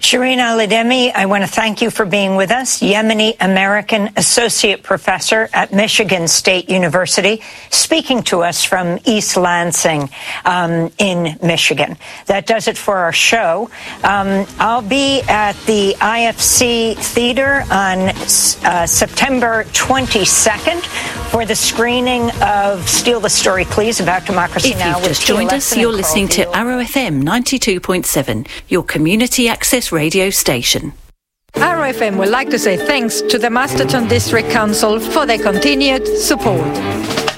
Shireen Al-Ademi, I want to thank you for being with us. Yemeni-American Associate Professor at Michigan State University, speaking to us from East Lansing in Michigan. That does it for our show. I'll be at the IFC Theater on September 22nd for the screening of Steal the Story, Please, about democracy now. If you've just joined us, you're listening to Arrow FM 92.7, your community access radio station. Arrow FM would like to say thanks to the Masterton District Council for their continued support.